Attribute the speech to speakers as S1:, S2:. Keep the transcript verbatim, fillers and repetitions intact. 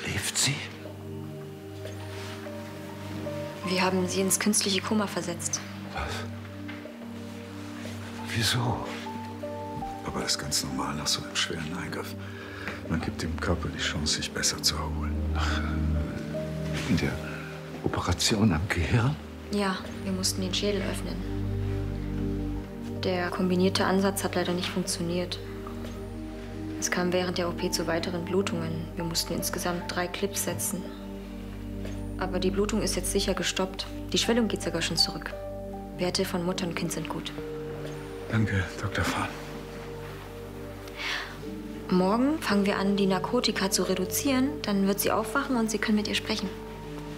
S1: Schläft sie?
S2: Wir haben sie ins künstliche Koma versetzt.
S1: Was? Wieso?
S3: Aber das ist ganz normal nach so einem schweren Eingriff. Man gibt dem Körper die Chance, sich besser zu erholen.
S1: Ach, in der Operation am Gehirn?
S2: Ja, wir mussten den Schädel öffnen. Der kombinierte Ansatz hat leider nicht funktioniert. Es kam während der O P zu weiteren Blutungen. Wir mussten insgesamt drei Clips setzen. Aber die Blutung ist jetzt sicher gestoppt. Die Schwellung geht sogar schon zurück. Werte von Mutter und Kind sind gut.
S3: Danke, Doktor Fahn.
S2: Morgen fangen wir an, die Narkotika zu reduzieren. Dann wird sie aufwachen und Sie können mit ihr sprechen.